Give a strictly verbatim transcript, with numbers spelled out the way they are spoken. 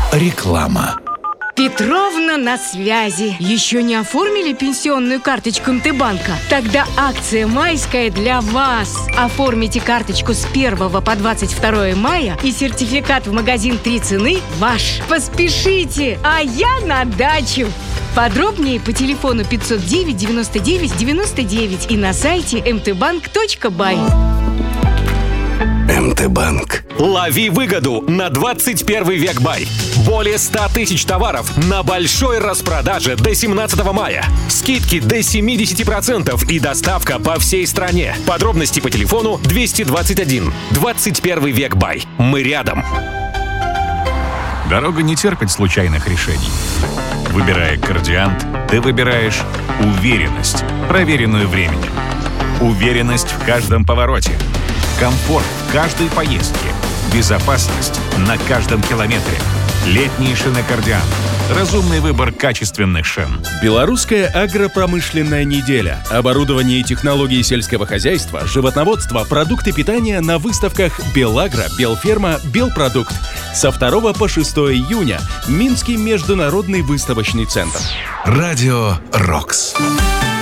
Реклама. Петровна на связи. Еще не оформили пенсионную карточку МТБанка? Тогда акция майская для вас. Оформите карточку с первого по двадцать второе мая, и сертификат в магазин «Три цены» ваш. Поспешите, а я на дачу. Подробнее по телефону пятьсот девять девяносто девять девяносто девять и на сайте эм тэ банк точка бай. МТБанк. Лови выгоду на двадцать первый век бай. Более ста тысяч товаров на большой распродаже до семнадцатого мая. Скидки до семьдесят процентов и доставка по всей стране. Подробности по телефону двести двадцать один. двадцать первый век бай. Мы рядом. Дорога не терпит случайных решений. Выбирая Кардиант, ты выбираешь уверенность, проверенную временем. Уверенность в каждом повороте. Комфорт в каждой поездке. Безопасность на каждом километре. Летние шины Кардиант. Разумный выбор качественных шин. Белорусская агропромышленная неделя. Оборудование и технологии сельского хозяйства, животноводство, продукты питания на выставках «Белагро», «Белферма», «Белпродукт». Со второго по шестое июня. Минский международный выставочный центр. Радио «Рокс».